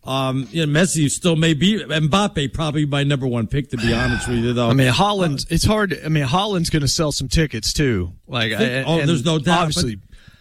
Messi still may be Mbappe, probably my number one pick, to be honest with you. Though I mean, Haaland, it's hard. I mean, Haaland's going to sell some tickets too. There's no doubt. Obviously,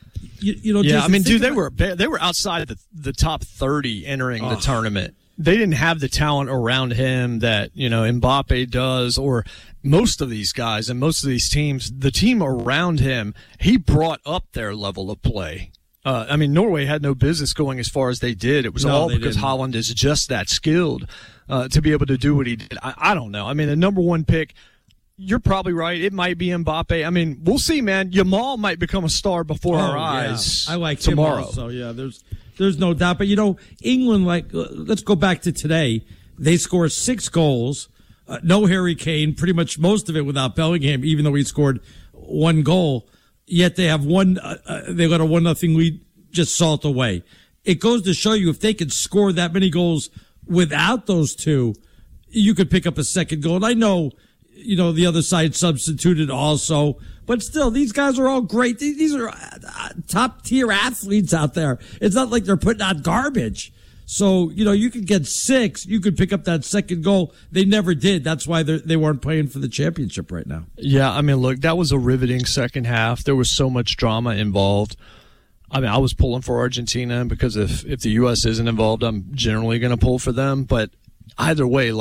I mean, dude, they were outside the top 30 entering the tournament. They didn't have the talent around him that, Mbappe does, or most of these guys and most of these teams. The team around him, he brought up their level of play. I mean, Norway had no business going as far as they did. It was all because Haaland is just that skilled to be able to do what he did. I don't know. I mean, the number one pick, you're probably right. It might be Mbappe. I mean, we'll see, man. Yamal might become a star before our eyes. I like tomorrow. Him also. Yeah, there's no doubt. But, England, let's go back to today. They scored 6 goals. No Harry Kane, pretty much most of it without Bellingham, even though he scored 1 goal. Yet they have they got a 1-0 lead just salt away. It goes to show you if they could score that many goals without those two, you could pick up a second goal. And I know, the other side substituted also, but still, these guys are all great. These are top tier athletes out there. It's not like they're putting out garbage. So, you could get 6. You could pick up that second goal. They never did. That's why they weren't playing for the championship right now. Yeah, I mean, look, that was a riveting second half. There was so much drama involved. I mean, I was pulling for Argentina because if the U.S. isn't involved, I'm generally going to pull for them. But either way,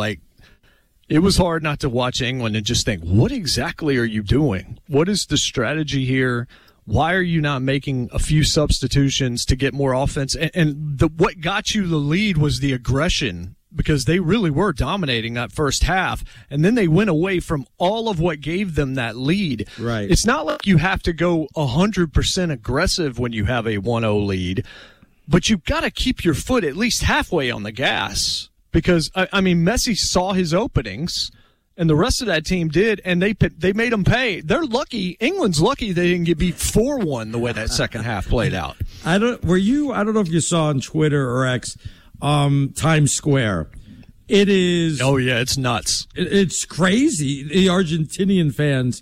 it was hard not to watch England and just think, what exactly are you doing? What is the strategy here? Why are you not making a few substitutions to get more offense? And what got you the lead was the aggression, because they really were dominating that first half. And then they went away from all of what gave them that lead. Right. It's not like you have to go 100% aggressive when you have a 1-0 lead, but you've got to keep your foot at least halfway on the gas. Because, I mean, Messi saw his openings, and the rest of that team did, and they made them pay. They're lucky. England's lucky they didn't get beat 4-1 the way that second half played out. I don't know if you saw on Twitter or X, Times Square. It is. Oh yeah, it's nuts. It's crazy. The Argentinian fans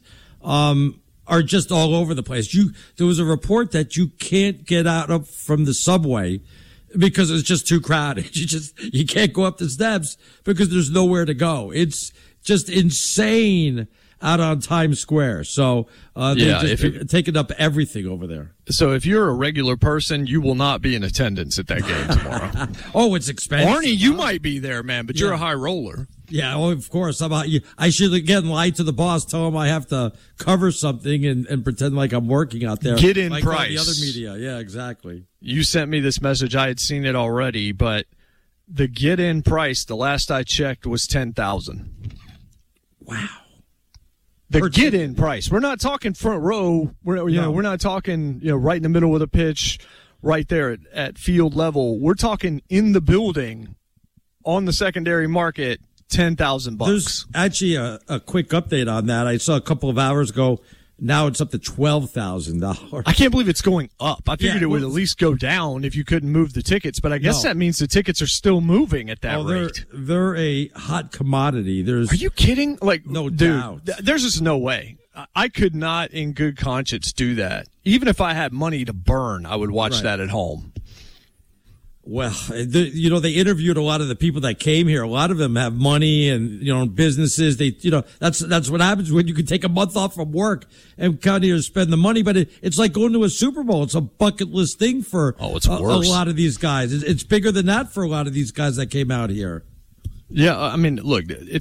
are just all over the place. There was a report that you can't get out from the subway because it's just too crowded. You can't go up the steps because there's nowhere to go. It's just insane out on Times Square. So they're just taking up everything over there. So if you're a regular person, you will not be in attendance at that game tomorrow. Oh, it's expensive. Arnie, you might be there, man, but you're a high roller. Yeah, of course. How about you? I should again lie to the boss, tell him I have to cover something and pretend like I'm working out there. Get in like price. The other media. Yeah, exactly. You sent me this message. I had seen it already, but the get-in price, the last I checked, was $10,000. Wow. The get-in price. We're not talking front row. We're not talking right in the middle of the pitch, right there at field level. We're talking in the building, on the secondary market, $10,000. There's actually a quick update on that. I saw a couple of hours ago. Now it's up to $12,000. I can't believe it's going up. I figured it would at least go down if you couldn't move the tickets, but I guess that means the tickets are still moving at that rate. They're a hot commodity. Are you kidding? No dude, doubt. There's just no way. I could not, in good conscience, do that. Even if I had money to burn, I would watch that at home. Well, they interviewed a lot of the people that came here. A lot of them have money and, businesses. That's what happens when you can take a month off from work and come here to spend the money. But it's like going to a Super Bowl. It's a bucket list thing for it's worse. A lot of these guys. It's bigger than that for a lot of these guys that came out here. Yeah. I mean, look,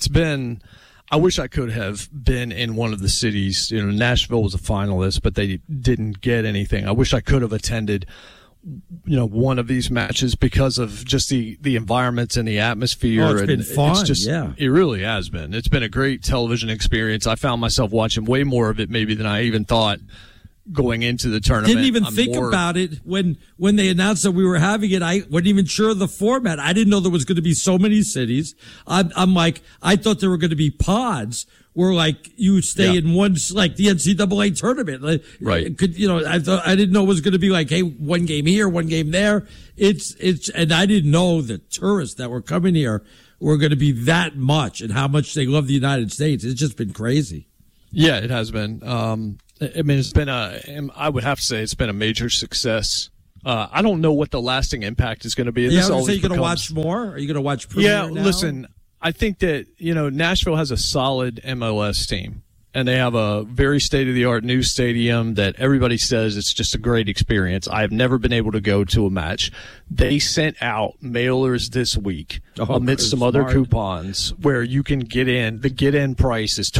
I wish I could have been in one of the cities. Nashville was a finalist, but they didn't get anything. I wish I could have attended one of these matches because of just the environments and the atmosphere. Oh, it's been fun. It really has been. It's been a great television experience. I found myself watching way more of it maybe than I even thought going into the tournament. Didn't even think about it when they announced that we were having it. I wasn't even sure of the format. I didn't know there was going to be so many cities. I'm like, I thought there were going to be pods where you stay in one, like the NCAA tournament. Right. I didn't know it was going to be hey, one game here, one game there. And I didn't know the tourists that were coming here were going to be that much and how much they love the United States. It's just been crazy. Yeah, it has been. I mean, I would have to say it's been a major success. I don't know what the lasting impact is going to be. Yeah, so you're going to watch more? Are you going to watch Premier now? Listen, I think that, Nashville has a solid MLS team, and they have a very state-of-the-art new stadium that everybody says it's just a great experience. I have never been able to go to a match. They sent out mailers this week amidst some other coupons where you can get in. The get-in price is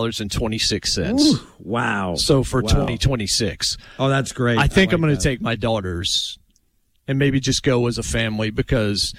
$20.26. Wow. So for 2026. Oh, that's great. I think I'm going to take my daughters and maybe just go as a family because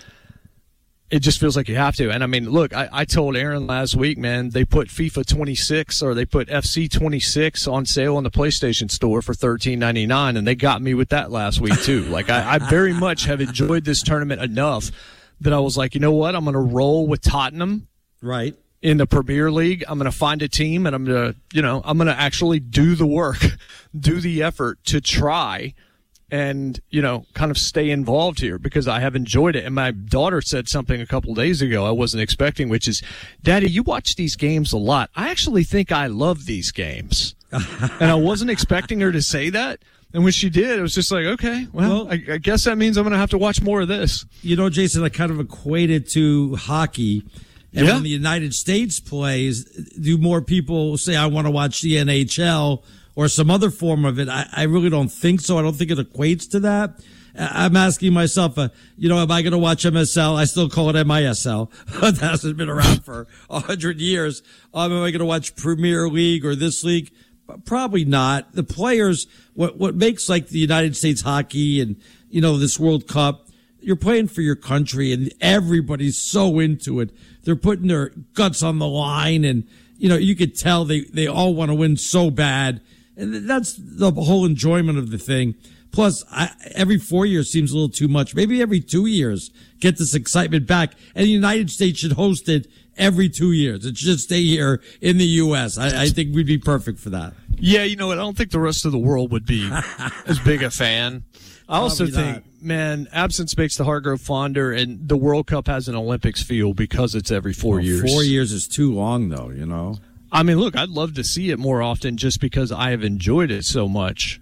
it just feels like you have to. And I mean, look, I told Aaron last week, man, they put FIFA 26 or they put FC 26 on sale on the PlayStation Store for $13.99, and they got me with that last week too. Like I very much have enjoyed this tournament enough that I was like, you know what? I'm going to roll with Tottenham. Right. In the Premier League, I'm going to find a team and I'm going to actually do the work, do the effort to try and, kind of stay involved here because I have enjoyed it. And my daughter said something a couple days ago I wasn't expecting, which is, Daddy, you watch these games a lot. I actually think I love these games. And I wasn't expecting her to say that. And when she did, it was just like, okay, well, I guess that means I'm going to have to watch more of this. Jason, I kind of equated to hockey. And when the United States plays, do more people say, I want to watch the NHL or some other form of it? I really don't think so. I don't think it equates to that. I'm asking myself, am I going to watch MSL? I still call it MISL. That hasn't been around for 100 years. Am I going to watch Premier League or this league? Probably not. The players, what makes like the United States hockey and, this World Cup, you're playing for your country and everybody's so into it. They're putting their guts on the line and, you could tell they all want to win so bad. And that's the whole enjoyment of the thing. Plus, every 4 years seems a little too much. Maybe every 2 years, get this excitement back. And the United States should host it every 2 years. It should stay here in the U.S. I think we'd be perfect for that. Yeah, I don't think the rest of the world would be as big a fan. I also think, man, absence makes the heart grow fonder, and the World Cup has an Olympics feel because it's every 4 years. 4 years is too long, though, I mean, look, I'd love to see it more often just because I have enjoyed it so much.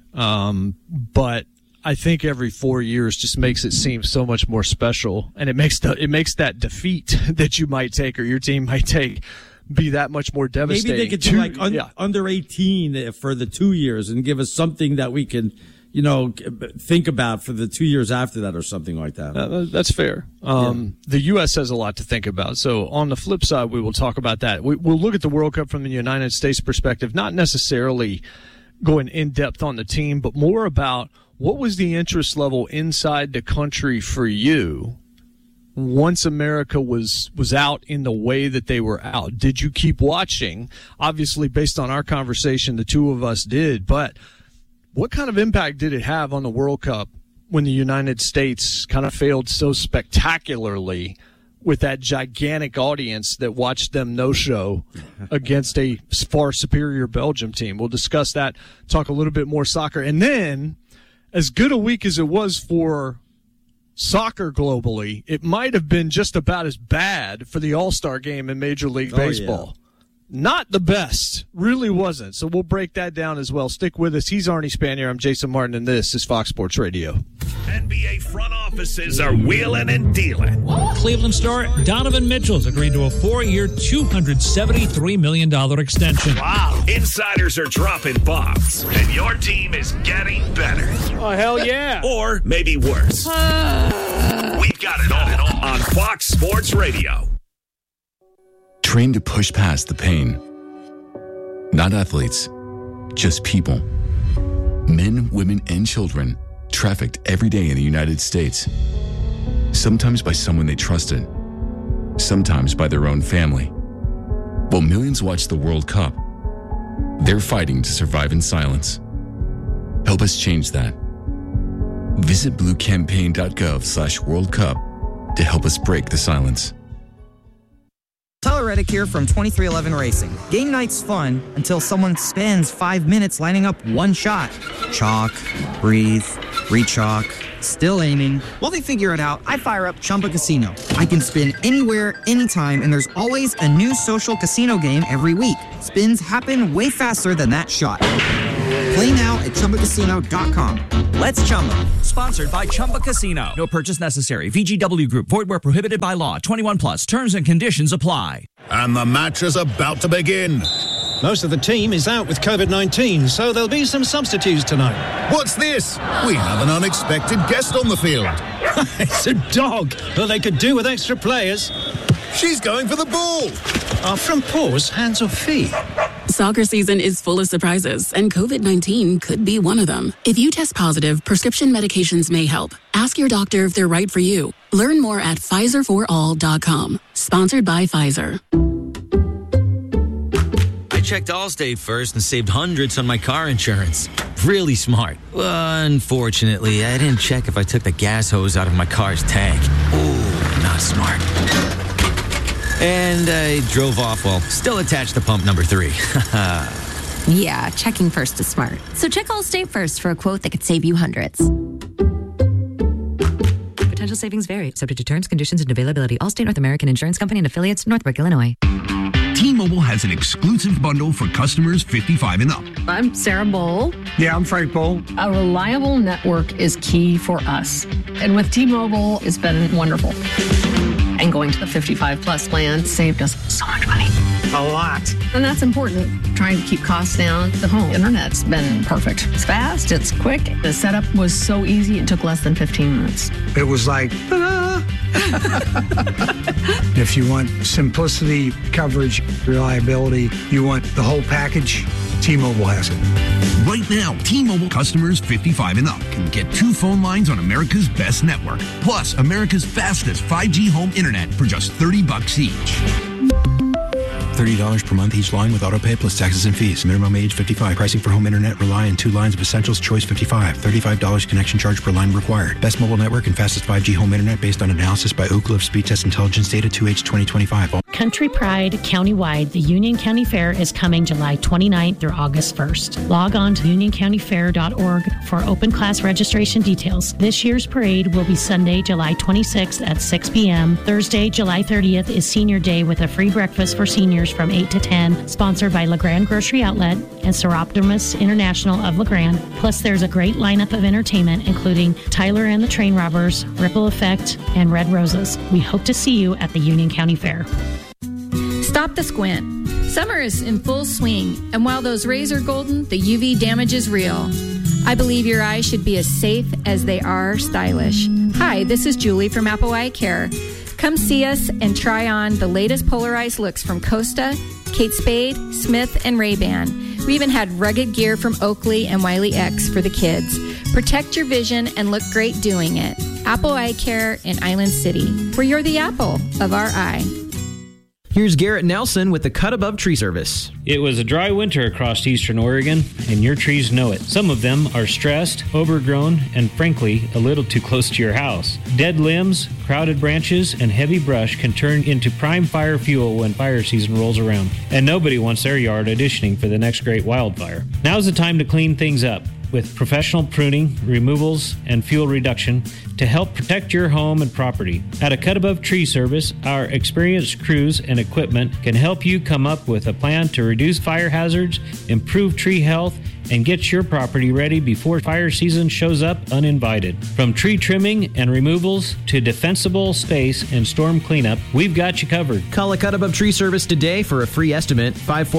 But I think every 4 years just makes it seem so much more special, and it makes that defeat that you might take or your team might take be that much more devastating. Maybe they could do under 18 for the 2 years and give us something that we can, think about for the 2 years after that or something like that. That's fair. The U.S. has a lot to think about. So on the flip side, we will talk about that. We'll look at the World Cup from the United States perspective, not necessarily going in depth on the team, but more about what was the interest level inside the country for you once America was out in the way that they were out. Did you keep watching? Obviously, based on our conversation, the two of us did, but what kind of impact did it have on the World Cup when the United States kind of failed so spectacularly with that gigantic audience that watched them no-show against a far superior Belgium team? We'll discuss that, talk a little bit more soccer. And then, as good a week as it was for soccer globally, it might have been just about as bad for the All-Star game in Major League Baseball. Yeah. Not the best. Really wasn't. So we'll break that down as well. Stick with us. He's Arnie Spanier. I'm Jason Martin, and this is Fox Sports Radio. NBA front offices are wheeling and dealing. Cleveland star Donovan Mitchell's agreed to a 4-year, $273 million extension. Wow. Insiders are dropping bombs, and your team is getting better. Oh, hell yeah. Or maybe worse. We've got it all on Fox Sports Radio. Trained to push past the pain. Not athletes, just people. Men, women, and children trafficked every day in the United States. Sometimes by someone they trusted, sometimes by their own family. While millions watch the World Cup, they're fighting to survive in silence. Help us change that. Visit bluecampaign.gov/World Cup to help us break the silence. Tyler Reddick here from 2311 Racing. Game night's fun until someone spends 5 minutes lining up one shot. Chalk, breathe, re-chalk, still aiming. While they figure it out, I fire up Chumba Casino. I can spin anywhere, anytime, and there's always a new social casino game every week. Spins happen way faster than that shot. Play now at ChumbaCasino.com. Let's Chumba. Sponsored by Chumba Casino. No purchase necessary. VGW Group. Void where prohibited by law. 21 plus. Terms and conditions apply. And the match is about to begin. Most of the team is out with COVID-19, so there'll be some substitutes tonight. What's this? We have an unexpected guest on the field. It's a dog. Well, they could do with extra players. She's going for the ball. Are front paws hands or feet? Soccer season is full of surprises, and COVID-19 could be one of them. If you test positive, prescription medications may help. Ask your doctor if they're right for you. Learn more at PfizerForAll.com. Sponsored by Pfizer. I checked Allstate first and saved hundreds on my car insurance. Really smart. Unfortunately, I didn't check if I took the gas hose out of my car's tank. Ooh, not smart. And I drove off while still attached to pump number 3. Yeah, checking first is smart. So check Allstate first for a quote that could save you hundreds. Potential savings vary, subject to terms, conditions, and availability. Allstate North American Insurance Company and affiliates, Northbrook, Illinois. T-Mobile has an exclusive bundle for customers 55 and up. I'm Sarah Bowl. Yeah, I'm Frank Bowl. A reliable network is key for us. And with T-Mobile, it's been wonderful. And going to the 55 plus plan saved us so much money. A lot. And that's important. Trying to keep costs down. The home internet's been perfect. It's fast, it's quick. The setup was so easy, it took less than 15 minutes. It was like, ta-da! If you want simplicity, coverage, reliability, you want the whole package, T-Mobile has it. Right now, T-Mobile customers 55 and up can get 2 phone lines on America's best network, plus America's fastest 5G home internet for just $30 each. $30 per month each line with autopay plus taxes and fees. Minimum age 55. Pricing for home internet rely on 2 lines of essentials. Choice 55. $35 connection charge per line required. Best mobile network and fastest 5G home internet based on analysis by Ookla of Speed Test Intelligence data 2H 2025. Country Pride countywide, the Union County Fair is coming July 29th through August 1st. Log on to unioncountyfair.org for open class registration details. This year's parade will be Sunday, July 26th at 6 p.m. Thursday, July 30th is Senior Day with a free breakfast for seniors from 8 to 10, sponsored by LeGrand Grocery Outlet and Seroptimus International of LeGrand. Plus, there's a great lineup of entertainment, including Tyler and the Train Robbers, Ripple Effect, and Red Roses. We hope to see you at the Union County Fair. Stop the squint. Summer is in full swing, and while those rays are golden, the UV damage is real. I believe your eyes should be as safe as they are stylish. Hi, this is Julie from Apple Eye Care. Come see us and try on the latest polarized looks from Costa, Kate Spade, Smith, and Ray-Ban. We even had rugged gear from Oakley and Wiley X for the kids. Protect your vision and look great doing it. Apple Eye Care in Island City, where you're the apple of our eye. Here's Garrett Nelson with the Cut Above Tree Service. It was a dry winter across eastern Oregon, and your trees know it. Some of them are stressed, overgrown, and frankly, a little too close to your house. Dead limbs, crowded branches, and heavy brush can turn into prime fire fuel when fire season rolls around. And nobody wants their yard auditioning for the next great wildfire. Now's the time to clean things up with professional pruning, removals, and fuel reduction to help protect your home and property. At a Cut Above Tree Service, our experienced crews and equipment can help you come up with a plan to reduce fire hazards, improve tree health, and get your property ready before fire season shows up uninvited. From tree trimming and removals to defensible space and storm cleanup, we've got you covered. Call a Cut Above Tree Service today for a free estimate.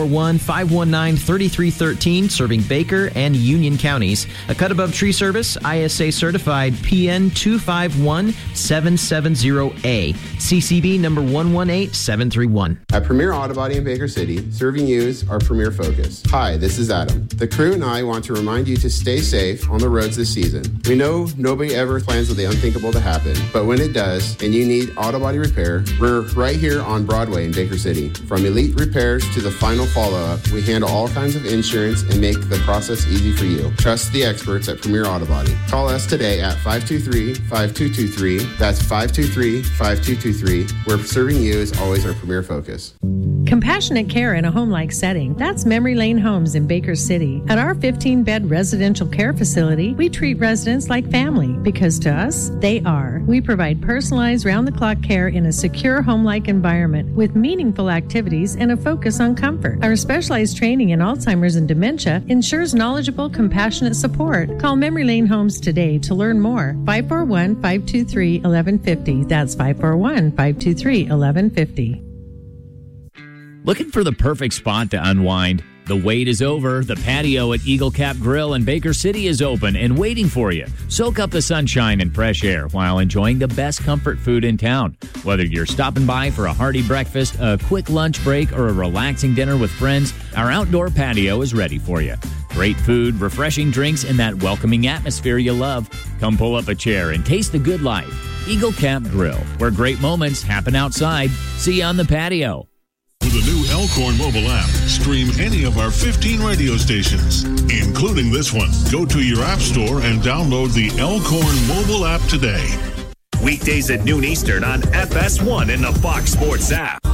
541-519-3313, serving Baker and Union counties. A Cut Above Tree Service, ISA certified PN 251-770A. CCB number 118731. At Premier Auto Body in Baker City, serving you is our premier focus. Hi, this is Adam. The crew and I want to remind you to stay safe on the roads this season. We know nobody ever plans for the unthinkable to happen, but when it does and you need auto body repair, we're right here on Broadway in Baker City. From elite repairs to the final follow-up, we handle all kinds of insurance and make the process easy for you. Trust the experts at Premier Auto Body. Call us today at 523-5223. That's 523-5223. Where serving you is always our premier focus. Compassionate care in a home-like setting. That's Memory Lane Homes in Baker City. At our 15-bed residential care facility, we treat residents like family because to us, they are. We provide personalized round-the-clock care in a secure home-like environment with meaningful activities and a focus on comfort. Our specialized training in Alzheimer's and dementia ensures knowledgeable, compassionate support. Call Memory Lane Homes today to learn more. 541-523-1150. That's 541-523-1150. Looking for the perfect spot to unwind? The wait is over. The patio at Eagle Cap Grill in Baker City is open and waiting for you. Soak up the sunshine and fresh air while enjoying the best comfort food in town. Whether you're stopping by for a hearty breakfast, a quick lunch break, or a relaxing dinner with friends, our outdoor patio is ready for you. Great food, refreshing drinks, and that welcoming atmosphere you love. Come pull up a chair and taste the good life. Eagle Cap Grill, where great moments happen outside. See you on the patio. With the new Elkhorn mobile app, stream any of our 15 radio stations, including this one. Go to your app store and download the Elkhorn mobile app today. Weekdays at noon Eastern on FS1 and the Fox Sports app.